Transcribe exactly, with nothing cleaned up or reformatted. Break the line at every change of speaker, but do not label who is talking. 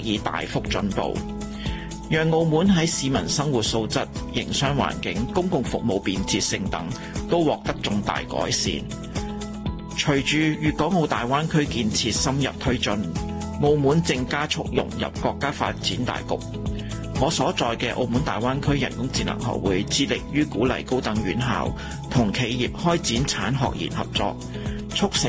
以大幅進步，讓澳門喺市民生活素質、營商環境、公共服務便捷性等都獲得重大改善。隨住粵港澳大灣區建設深入推進，澳門正加速融入國家發展大局。我所在嘅澳門大灣區人工智能學會致力於鼓勵高等院校同企業開展產學研合作，促成